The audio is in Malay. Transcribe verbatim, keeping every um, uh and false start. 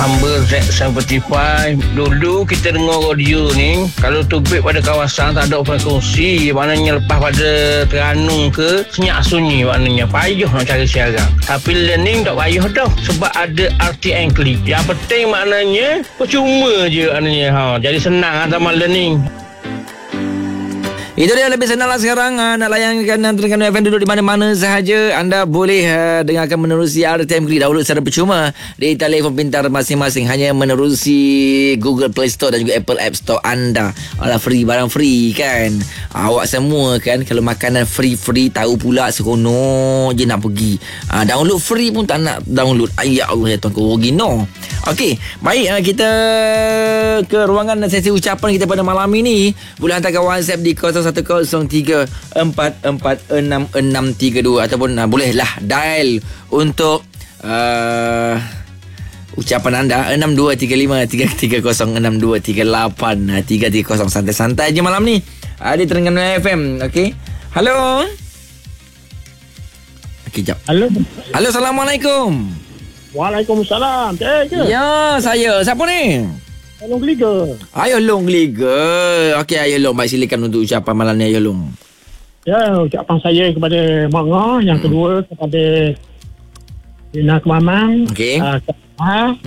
Humber Z tujuh lima. Dulu kita dengar radio ni, kalau tubik pada kawasan tak ada frekuensi, maknanya lepas pada Terengganu ke, senyap sunyi maknanya. Payuh nak cari siaran. Tapi learning tak payuh dah, sebab ada R T N Click. Yang penting maknanya percuma je maknanya. Ha, jadi senang sama learning. Itu dia, lebih senang lah sekarang. uh, Nak layankan Terengganu F M duduk di mana-mana sahaja. Anda boleh uh, dengarkan menerusi R T M Click download secara percuma di telefon pintar masing-masing. Hanya menerusi Google Play Store dan juga Apple App Store anda. Alah, free, barang free kan. Awak semua kan, kalau makanan free-free tahu pula seronok je nak pergi. uh, Download free pun tak nak download. Ay, ya Allah ya Tuhan, kau rugi no. Okey, baik, uh, kita ke ruangan sesi ucapan kita pada malam ini. Boleh hantarkan WhatsApp di kosong satu kosong tiga empat empat enam enam tiga dua ataupun uh, bolehlah dial untuk uh, ucapan anda enam dua tiga lima tiga tiga kosong enam dua tiga lapan tiga tiga kosong. Santai-santai je malam ni uh, di Terengganu F M. Okey. Halo. Okey, jap. Halo. Halo, Assalamualaikum. Waalaikumsalam. Eh, ke? Ya, saya. Siapa ni? Long Liga. Ayo Long Liga. Okey, Ayo Long, baik, silakan untuk ucapan malam ni Ayo Long. Ya, ucapan saya kepada Mak Ngah. Yang hmm. kedua kepada Dina Kemamang. Okey. Uh,